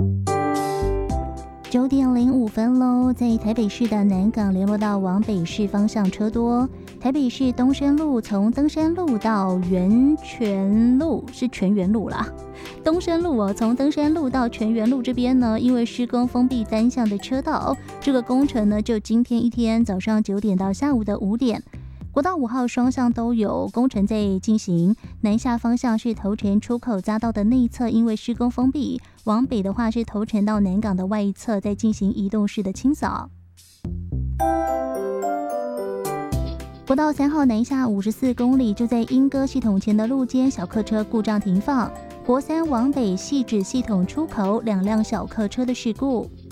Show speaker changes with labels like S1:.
S1: 9:05喽，在台北市的南港联络道往北市方向车多。台北市东山路从登山路到源泉路是泉源路啦，东山路从登山路到泉源路这边呢，因为施工封闭单向的车道，这个工程呢就今天一天早上9点到下午的5点。国道5号双向都有工程在进行，南下方向是头城出口匝道的内侧，因为施工封闭，往北的话是头城到南港的外侧在进行移动式的清扫。国道3号南下54公里，就在莺歌系统前的路肩小客车故障停放，国3往北汐止系统出口2辆小客车的事故。